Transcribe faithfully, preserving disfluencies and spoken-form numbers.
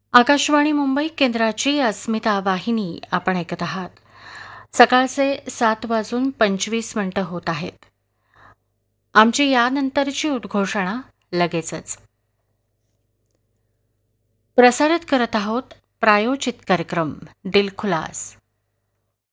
आकाशवाणी मुंबई केंद्राची अस्मिता वाहिनी आपण ऐकत आहात. सकाळचे सात वाजून पंचवीस मिनिटं होत आहेत. आमची यानंतरची उद्घोषणा लगेचच. प्रसारित करत आहोत प्रायोजित कार्यक्रम दिलखुलास.